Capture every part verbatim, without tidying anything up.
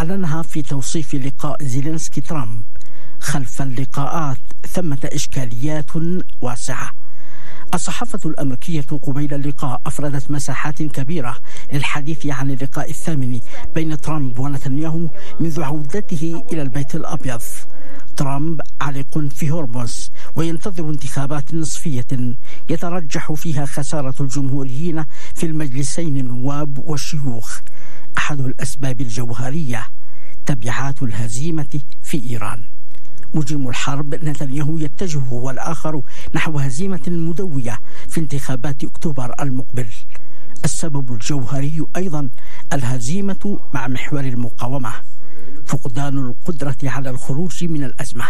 أعلنها في توصيف لقاء زيلينسكي ترامب. خلف اللقاءات ثمة إشكاليات واسعة. الصحافة الأمريكية قبيل اللقاء أفردت مساحات كبيرة للحديث عن اللقاء الثامن بين ترامب ونتنياهو منذ عودته إلى البيت الأبيض. ترامب عالق في هرمز وينتظر انتخابات نصفية يترجح فيها خسارة الجمهوريين في المجلسين النواب والشيوخ. أحد الأسباب الجوهرية تبعات الهزيمة في إيران. مجرم الحرب نتنياهو يتجه هو الآخر نحو هزيمة مدوية في انتخابات أكتوبر المقبل. السبب الجوهري أيضا الهزيمة مع محور المقاومة، فقدان القدرة على الخروج من الأزمة.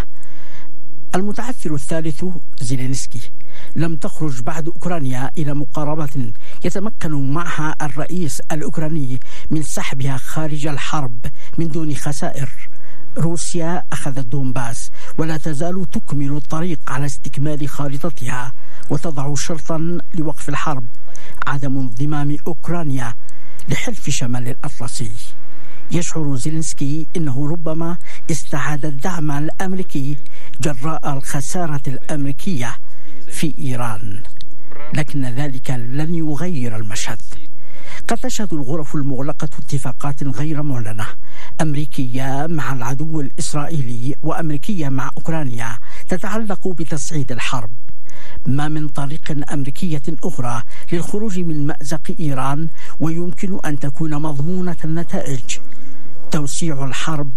المتعثر الثالث زيلينسكي. لم تخرج بعد أوكرانيا إلى مقاربة يتمكن معها الرئيس الأوكراني من سحبها خارج الحرب من دون خسائر. روسيا أخذت دونباس ولا تزال تكمل الطريق على استكمال خارطتها وتضع شرطا لوقف الحرب: عدم انضمام أوكرانيا لحلف شمال الأطلسي. يشعر زيلينسكي أنه ربما استعاد الدعم الأمريكي جراء الخسارة الأمريكية في إيران، لكن ذلك لن يغير المشهد. قد تشهد الغرف المغلقة اتفاقات غير معلنة، أمريكية مع العدو الإسرائيلي وأمريكية مع أوكرانيا، تتعلق بتصعيد الحرب. ما من طريق أمريكية أخرى للخروج من مأزق إيران ويمكن أن تكون مضمونة النتائج. توسيع الحرب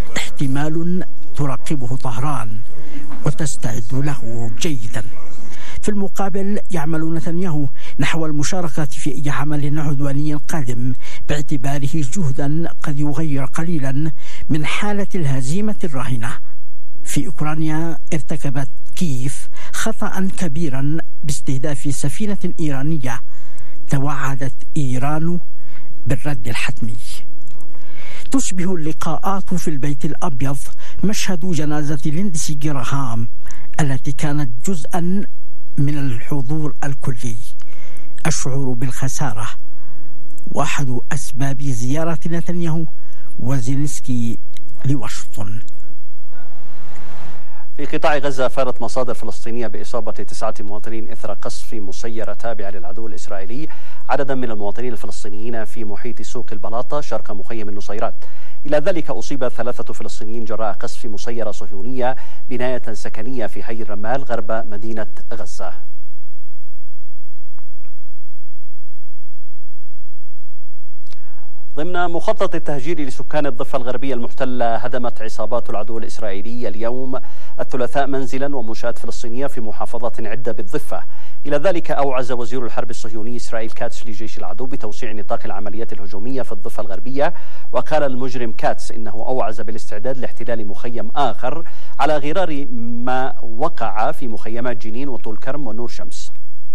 احتمال تراقبه طهران وتستعد له جيدا. في المقابل يعمل نتنياهو نحو المشاركة في أي عمل عدواني قادم باعتباره جهدا قد يغير قليلا من حالة الهزيمة الراهنة. في أوكرانيا ارتكبت كييف خطأ كبيرا باستهداف سفينة إيرانية، توعدت إيران بالرد الحتمي. تشبه اللقاءات في البيت الأبيض مشهد جنازة ليندسي جراهام التي كانت جزءا من الحضور الكلي. أشعر بالخسارة، واحد أسباب زيارة نتنياهو وزيلينسكي لواشنطن. في قطاع غزة أفادت مصادر فلسطينية بإصابة تسعة مواطنين إثر قصف مسيرة تابعة للعدو الإسرائيلي عددا من المواطنين الفلسطينيين في محيط سوق البلاطة شرق مخيم النصيرات. إلى ذلك أصيب ثلاثة فلسطينيين جراء قصف مسيرة صهيونية بناية سكنية في حي الرمال غرب مدينة غزة. ضمن مخطط التهجير لسكان الضفة الغربية المحتلة، هدمت عصابات العدو الإسرائيلي اليوم الثلاثاء منزلا ومنشآت فلسطينية في محافظة عدة بالضفة. إلى ذلك أوعز وزير الحرب الصهيوني إسرائيل كاتس لجيش العدو بتوسيع نطاق العمليات الهجومية في الضفة الغربية، وقال المجرم كاتس إنه أوعز بالاستعداد لاحتلال مخيم آخر على غرار ما وقع في مخيمات جنين وطول كرم ونور شمس.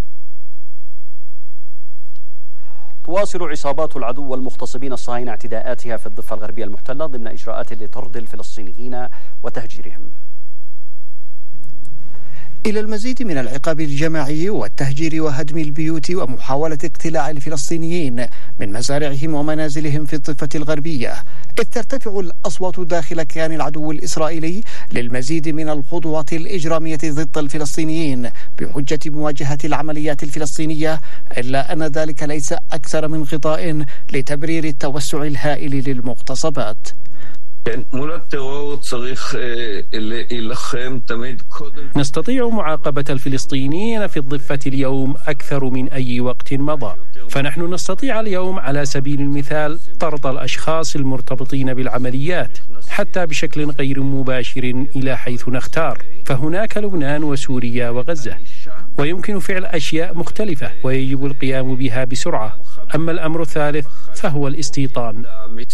تواصل عصابات العدو والمغتصبين الصهاينة اعتداءاتها في الضفة الغربية المحتلة ضمن إجراءات لطرد الفلسطينيين وتهجيرهم. إلى المزيد من العقاب الجماعي والتهجير وهدم البيوت ومحاولة اقتلاع الفلسطينيين من مزارعهم ومنازلهم في الضفة الغربية، إذ ترتفع الأصوات داخل كيان العدو الإسرائيلي للمزيد من الخطوات الإجرامية ضد الفلسطينيين بحجة مواجهة العمليات الفلسطينية، إلا أن ذلك ليس أكثر من غطاء لتبرير التوسع الهائل للمغتصبات. نستطيع معاقبة الفلسطينيين في الضفة اليوم أكثر من أي وقت مضى، فنحن نستطيع اليوم على سبيل المثال طرد الأشخاص المرتبطين بالعمليات حتى بشكل غير مباشر إلى حيث نختار، فهناك لبنان وسوريا وغزة، ويمكن فعل أشياء مختلفة ويجب القيام بها بسرعة. أما الأمر الثالث فهو الاستيطان.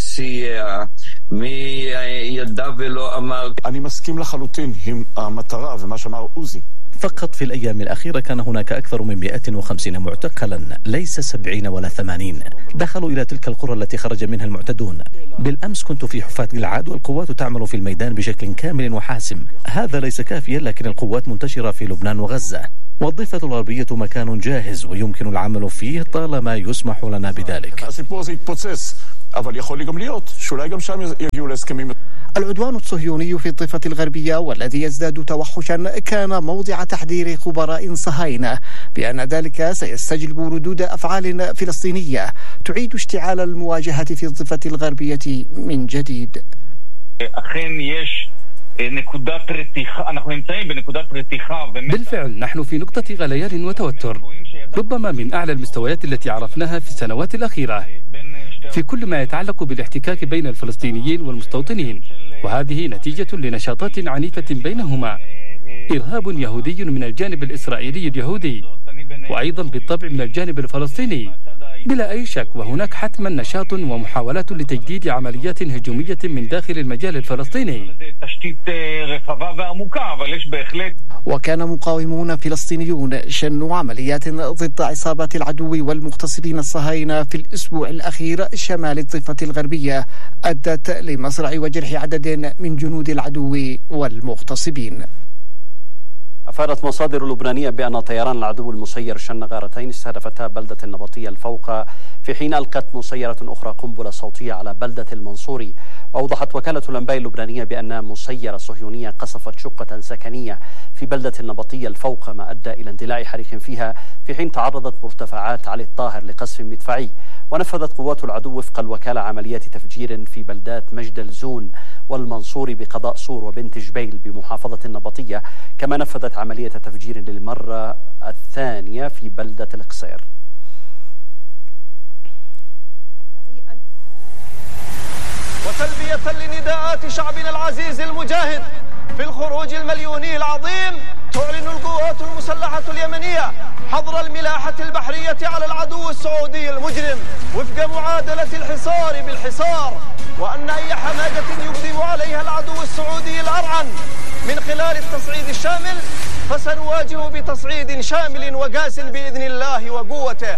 אני מסכים לחלוטין עם המטרה ומה שאמר עוזי. فقط في الأيام الأخيرة كان هناك أكثر من مئة وخمسين معتقلا، ليس سبعين ولا ثمانين. دخلوا إلى تلك القرى التي خرج منها المعتدون. بالأمس كنت في حفاة جلعاد والقوات تعمل في الميدان بشكل كامل وحاسم. هذا ليس كافيا، لكن القوات منتشرة في لبنان وغزة، والضفة الغربية مكان جاهز ويمكن العمل فيه طالما يسمح لنا بذلك. אבל יכול לי גם להיות שאולי גם שם יגיעו להסכמים. العدوان الصهيوني في الضفة الغربية والذي يزداد توحشا كان موضع تحذير خبراء صهاينة بأن ذلك سيستجلب ردود أفعال فلسطينية تعيد اشتعال المواجهة في الضفة الغربية من جديد. بالفعل نحن في نقطة غليان وتوتر ربما من أعلى المستويات التي عرفناها في السنوات الأخيرة في كل ما يتعلق بالاحتكاك بين الفلسطينيين والمستوطنين، وهذه نتيجة لنشاطات عنيفة بينهما، إرهاب يهودي من الجانب الإسرائيلي اليهودي وأيضا بالطبع من الجانب الفلسطيني بلا أي شك، وهناك حتما نشاط ومحاولات لتجديد عمليات هجومية من داخل المجال الفلسطيني. وكان مقاومون فلسطينيون شنوا عمليات ضد عصابات العدو والمغتصبين الصهاينة في الأسبوع الأخير شمال الضفة الغربية أدت لمصرع وجرح عدد من جنود العدو والمغتصبين. أفادت مصادر لبنانية بأن طيران العدو المسير شن غارتين استهدفتا بلدة النبطية الفوق، في حين ألقت مسيرة أخرى قنبلة صوتية على بلدة المنصوري. وأوضحت وكالة الأنباء اللبنانية بأن مسيرة صهيونية قصفت شقة سكنية في بلدة النبطية الفوق، ما أدى إلى اندلاع حريق فيها، في حين تعرضت مرتفعات علي الطاهر لقصف مدفعي. ونفذت قوات العدو وفق الوكالة عمليات تفجير في بلدات مجد الزون والمنصوري بقضاء صور وبنت جبيل بمحافظة النبطية، كما نفذت عملية تفجير للمرة الثانية في بلدة القصير. وتلبية لنداءات شعبنا العزيز المجاهد في الخروج المليوني العظيم، تعلن القوات المسلحة اليمنية حظر الملاحة البحرية على العدو السعودي المجرم وفق معادلة الحصار بالحصار، وأن أي حماجة يقدم عليها العدو السعودي الأرعن من خلال التصعيد الشامل فسنواجه بتصعيد شامل وقاس بإذن الله وقوته.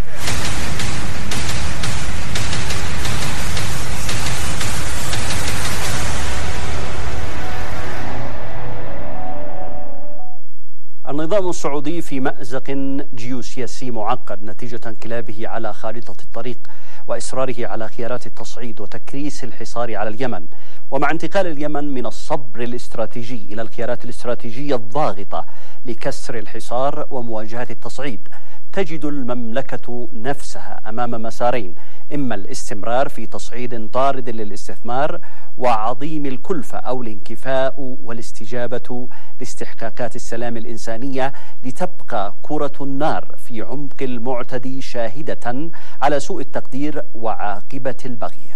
النظام السعودي في مأزق جيوسياسي معقد نتيجة انقلابه على خارطة الطريق وإصراره على خيارات التصعيد وتكريس الحصار على اليمن. ومع انتقال اليمن من الصبر الاستراتيجي إلى الخيارات الاستراتيجية الضاغطة لكسر الحصار ومواجهة التصعيد، تجد المملكة نفسها أمام مسارين: إما الاستمرار في تصعيد طارد للاستثمار وعظيم الكلفة، أو الانكفاء والاستجابة لاستحقاقات السلام الإنسانية لتبقى كرة النار في عمق المعتدي شاهدة على سوء التقدير وعاقبة البغي.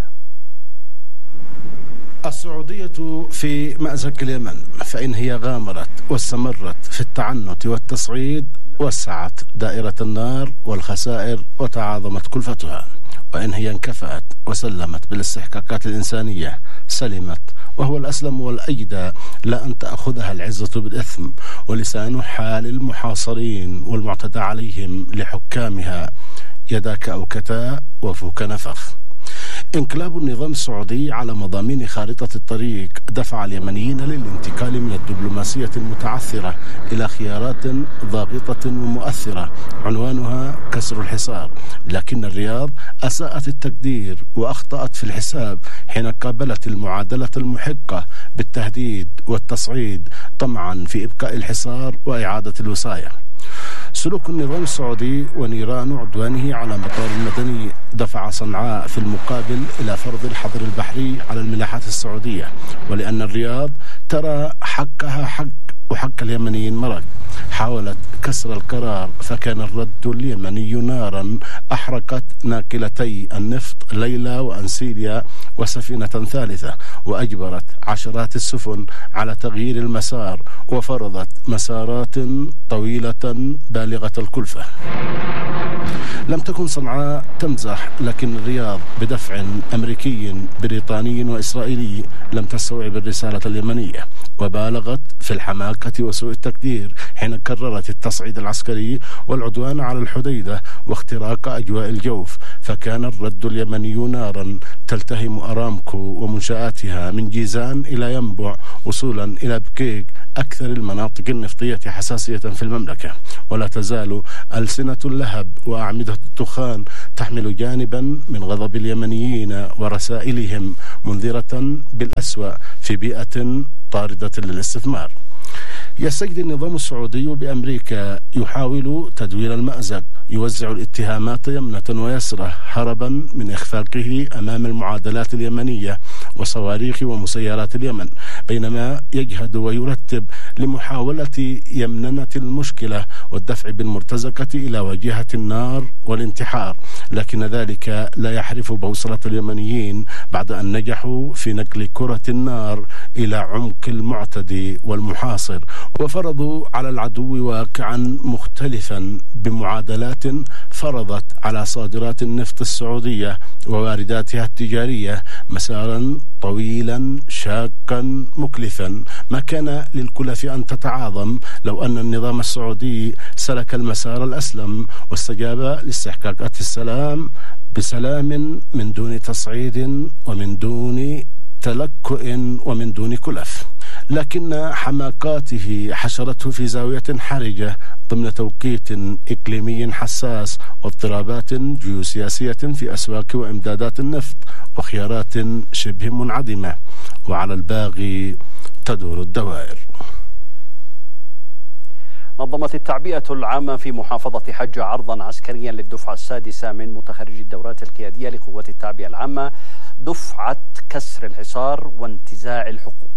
السعودية في مأزق اليمن، فإن هي غامرت واستمرت في التعنت والتصعيد وسعت دائرة النار والخسائر وتعاظمت كلفتها، وإن هي انكفأت وسلمت بالاستحقاقات الإنسانية سلمت، وهو الأسلم والأيدى لا أن تأخذها العزة بالإثم. ولسان حال المحاصرين والمعتدى عليهم لحكامها يداك أوكتا وفوك نفخ. انقلاب النظام السعودي على مضامين خارطة الطريق دفع اليمنيين للانتقال من الدبلوماسية المتعثرة إلى خيارات ضاغطة ومؤثرة عنوانها كسر الحصار، لكن الرياض أساءت التقدير وأخطأت في الحساب حين قابلت المعادلة المحقة بالتهديد والتصعيد طمعا في إبقاء الحصار وإعادة الوصاية. سلوك النظام السعودي ونيران عدوانه على مطار المدني دفع صنعاء في المقابل إلى فرض الحظر البحري على الملاحات السعودية، ولأن الرياض ترى حقها حق وحق اليمنيين مرق، حاولت كسر القرار فكان الرد اليمني نارا أحرقت ناقلتي النفط ليلى وأنسيليا وسفينة ثالثة، وأجبرت عشرات السفن على تغيير المسار وفرضت مسارات طويلة بالغة الكلفة. لم تكن صنعاء تمزح، لكن الرياض بدفع أمريكي بريطاني وإسرائيلي لم تستوعب الرسالة اليمنية، وبالغت في الحماقة وسوء التقدير حين كررت التصعيد العسكري والعدوان على الحديدة واختراق أجواء الجوف، فكان الرد اليمني نارا تلتهم أرامكو ومنشآتها من جيزان إلى ينبع وصولا إلى بكيك أكثر المناطق النفطية حساسية في المملكة، ولا تزال ألسنة اللهب وأعمدة الدخان تحمل جانبا من غضب اليمنيين ورسائلهم منذرة بالأسوأ في بيئة طاردة للاستثمار. يستجدي النظام السعودي بأمريكا يحاول تدوير المأزق، يوزع الاتهامات يمنة ويسرة هربا من إخفاقه أمام المعادلات اليمنية وصواريخ ومسيرات اليمن، بينما يجهد ويرتب لمحاولة يمننة المشكلة والدفع بالمرتزقة إلى واجهة النار والانتحار، لكن ذلك لا يحرف بوصلة اليمنيين بعد أن نجحوا في نقل كرة النار إلى عمق المعتدي والمحاصر، وفرضوا على العدو واقعا مختلفا بمعادلات فرضت على صادرات النفط السعودية ووارداتها التجارية مسارا طويلا شاقا مكلفا، ما كان للكلف أن تتعاظم لو أن النظام السعودي سلك المسار الأسلم واستجاب لاستحقاقات السلام بسلام من دون تصعيد ومن دون تلكؤ ومن دون كلف. لكن حماقاته حشرته في زاوية حرجة ضمن توقيت إقليمي حساس واضطرابات جيوسياسية في أسواق وإمدادات النفط وخيارات شبه منعدمة، وعلى الباغي تدور الدوائر. نظمت التعبئة العامة في محافظة حجة عرضا عسكريا للدفعة السادسة من متخرجي الدورات القيادية لقوات التعبئة العامة، دفعة كسر الحصار وانتزاع الحقوق.